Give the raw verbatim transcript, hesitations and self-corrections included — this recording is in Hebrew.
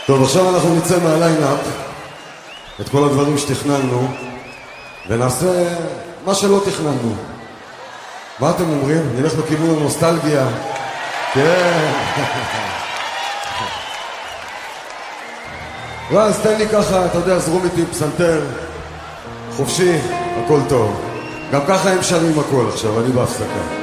טוב, עכשיו אנחנו נצא מהליינאפ את כל הדברים שתכננו ונעשה מה שלא תכננו. מה אתם אומרים? נלך לכיוון הנוסטלגיה. כן. ואז תן לי ככה, אתה יודע, זרום איתי פסנתר חופשי, הכל טוב. גם ככה הם שרים הכל עכשיו, אני בהפסקה.